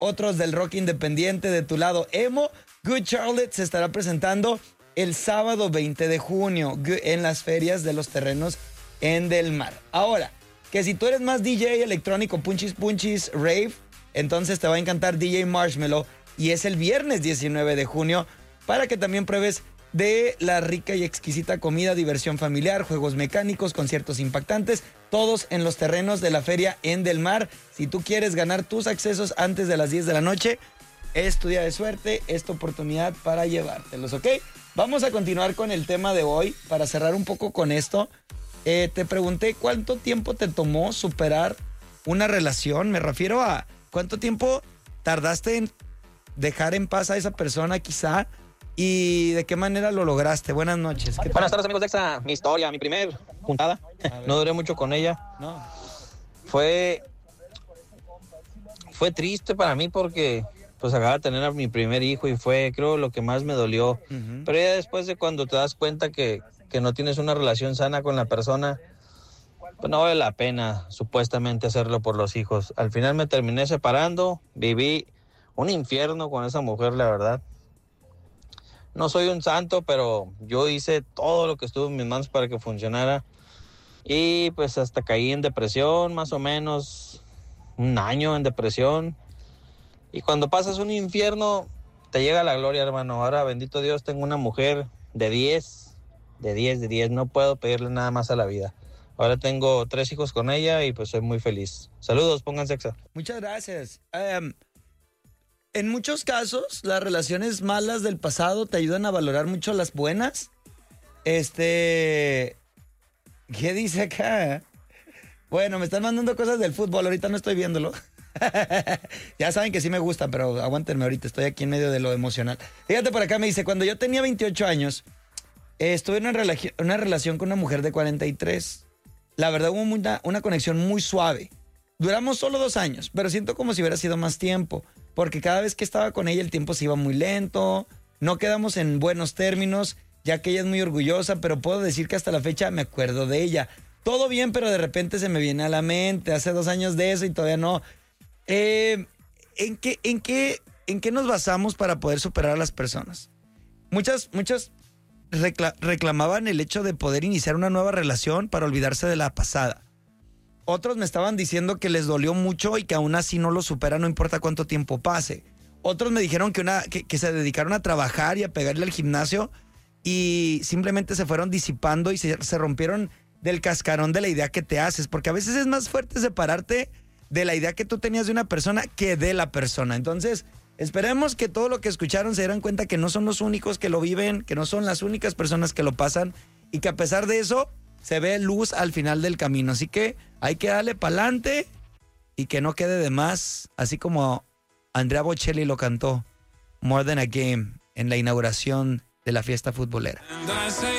otros del rock independiente de tu lado emo. Good Charlotte se estará presentando el sábado 20 de junio en las ferias de los terrenos en Del Mar. Ahora, que si tú eres más DJ electrónico, punchis punchis, rave, entonces te va a encantar DJ Marshmello y es el viernes 19 de junio para que también pruebes de la rica y exquisita comida, diversión familiar, juegos mecánicos, conciertos impactantes, todos en los terrenos de la feria en Del Mar. Si tú quieres ganar tus accesos antes de las 10 de la noche, es tu día de suerte, es tu oportunidad para llevártelos, ¿ok? Vamos a continuar con el tema de hoy para cerrar un poco con esto. Te pregunté cuánto tiempo te tomó superar una relación. Me refiero a cuánto tiempo tardaste en dejar en paz a esa persona quizá y de qué manera lo lograste. Buenas noches. Buenas tardes, amigos de Exa. Mi historia, mi primer juntada. No duré mucho con ella. No. Fue triste para mí porque pues acababa de tener a mi primer hijo y fue, creo, lo que más me dolió. Uh-huh. Pero ya después de cuando te das cuenta que no tienes una relación sana con la persona, pues no vale la pena supuestamente hacerlo por los hijos. Al final me terminé separando, viví un infierno con esa mujer, la verdad. No soy un santo, pero yo hice todo lo que estuvo en mis manos para que funcionara. Y pues hasta caí en depresión, más o menos un año en depresión. Y cuando pasas un infierno, te llega la gloria, hermano. Ahora, bendito Dios, tengo una mujer de 10. No puedo pedirle nada más a la vida. Ahora tengo 3 hijos con ella y pues soy muy feliz. Saludos, pónganse Exa. Muchas gracias. En muchos casos, las relaciones malas del pasado te ayudan a valorar mucho las buenas. ¿Qué dice acá? Bueno, me están mandando cosas del fútbol, ahorita no estoy viéndolo. Ya saben que sí me gusta, pero aguántenme ahorita, estoy aquí en medio de lo emocional. Fíjate por acá, me dice, cuando yo tenía 28 años, estuve en una relación con una mujer de 43. La verdad hubo una conexión muy suave. Duramos solo 2 años, pero siento como si hubiera sido más tiempo, porque cada vez que estaba con ella el tiempo se iba muy lento, no quedamos en buenos términos, ya que ella es muy orgullosa, pero puedo decir que hasta la fecha me acuerdo de ella. Todo bien, pero de repente se me viene a la mente, hace 2 años de eso y todavía no. ¿En qué nos basamos para poder superar a las personas? Muchas reclamaban el hecho de poder iniciar una nueva relación para olvidarse de la pasada. Otros me estaban diciendo que les dolió mucho y que aún así no lo superan, no importa cuánto tiempo pase. Otros me dijeron que se dedicaron a trabajar y a pegarle al gimnasio y simplemente se fueron disipando y se rompieron del cascarón de la idea que te haces, porque a veces es más fuerte separarte de la idea que tú tenías de una persona que de la persona. Entonces, esperemos que todo lo que escucharon se dieran cuenta que no son los únicos que lo viven, que no son las únicas personas que lo pasan y que a pesar de eso se ve luz al final del camino. Así que hay que darle pa'lante y que no quede de más, así como Andrea Bocelli lo cantó, More Than a Game, en la inauguración de la fiesta futbolera.